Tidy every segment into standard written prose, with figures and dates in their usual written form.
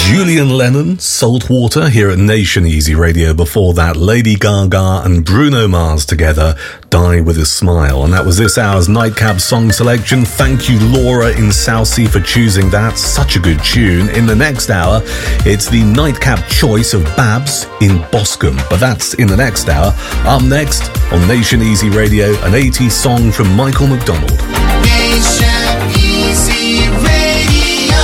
Julian Lennon, Saltwater, here at Nation Easy Radio. Before that, Lady Gaga and Bruno Mars together, Die With A Smile. And that was this hour's Nightcap song selection. Thank you, Laura in Southsea, for choosing that. Such a good tune. In the next hour, it's the Nightcap choice of Babs in Boscombe. But that's in the next hour. Up next on Nation Easy Radio, an 80s song from Michael McDonald. Nation Easy Radio.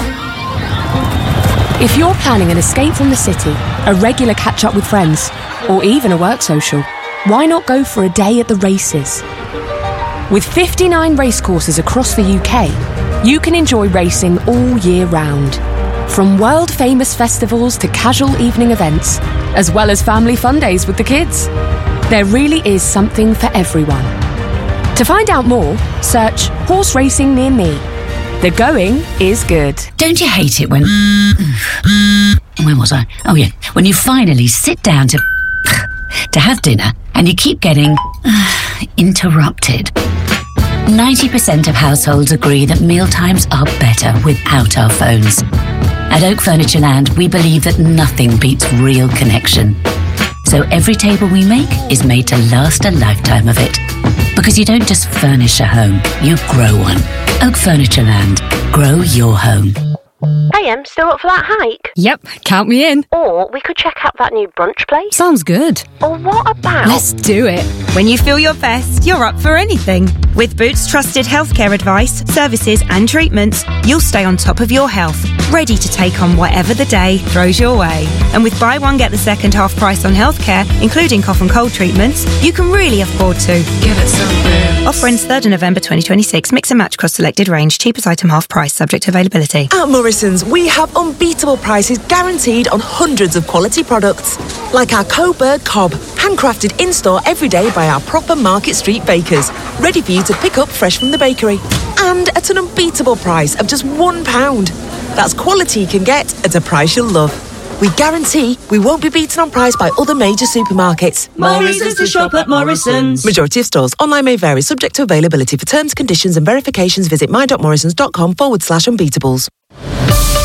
If you're planning an escape from the city, a regular catch-up with friends, or even a work social, why not go for a day at the races? With 59 racecourses across the UK, you can enjoy racing all year round. From world-famous festivals to casual evening events, as well as family fun days with the kids. There really is something for everyone. To find out more, search horse racing near me. The going is good. Don't you hate it when... Where was I? Oh, yeah. When you finally sit down to have dinner and you keep getting interrupted. 90% of households agree that mealtimes are better without our phones. At Oak Furniture Land, we believe that nothing beats real connection. So every table we make is made to last a lifetime of it. Because you don't just furnish a home, you grow one. Oak Furniture Land. Grow your home. Hey, still up for that hike? Yep, count me in. Or we could check out that new brunch place. Sounds good. Or what about... Let's do it. When you feel your best, you're up for anything. With Boots trusted healthcare advice, services and treatments, you'll stay on top of your health, ready to take on whatever the day throws your way. And with buy one get the second half price on healthcare, including cough and cold treatments, you can really afford to. Give it some Boots. Offer ends 3rd of November 2026. Mix and match across selected range. Cheapest item half price, subject to availability. At Morrison's, we have unbeatable prices guaranteed on hundreds of quality products. Like our Coburg Cob, handcrafted in-store every day by our proper Market Street bakers, ready for you to pick up fresh from the bakery. And at an unbeatable price of just £1. That's quality you can get at a price you'll love. We guarantee we won't be beaten on price by other major supermarkets. More reasons to shop at Morrison's. Majority of stores. Online may vary, subject to availability. For terms, conditions and verifications, visit my.morrisons.com/unbeatables.